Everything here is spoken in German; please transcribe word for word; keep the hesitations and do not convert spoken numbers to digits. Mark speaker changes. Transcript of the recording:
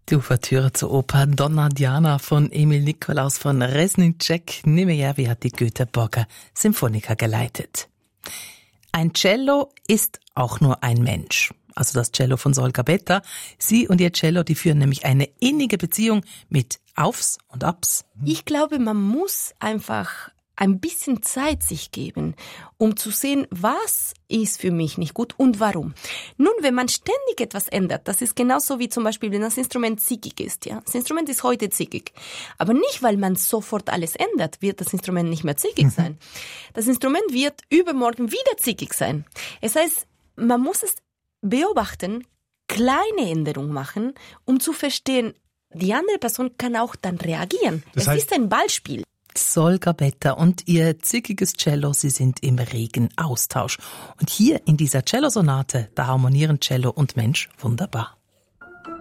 Speaker 1: Die Ouvertüre zur Oper Donna Diana von Emil Nikolaus von Reznicek Nemejärvi hat die Göteborger Symphoniker geleitet. Ein Cello ist auch nur ein Mensch. Also das Cello von Sol Gabetta. Sie und ihr Cello, die führen nämlich eine innige Beziehung mit Aufs und Abs.
Speaker 2: Ich glaube, man muss einfach ein bisschen Zeit sich geben, um zu sehen, was ist für mich nicht gut und warum. Nun, wenn man ständig etwas ändert, das ist genauso wie zum Beispiel, wenn das Instrument zickig ist. Ja? Das Instrument ist heute zickig. Aber nicht, weil man sofort alles ändert, wird das Instrument nicht mehr zickig sein. Das Instrument wird übermorgen wieder zickig sein. Es heißt, man muss es beobachten, kleine Änderungen machen, um zu verstehen, die andere Person kann auch dann reagieren. Das es heißt, ist ein Ballspiel.
Speaker 1: Sol Gabetta und ihr zickiges Cello, sie sind im regen Austausch. Und hier in dieser Cellosonate, da harmonieren Cello und Mensch wunderbar.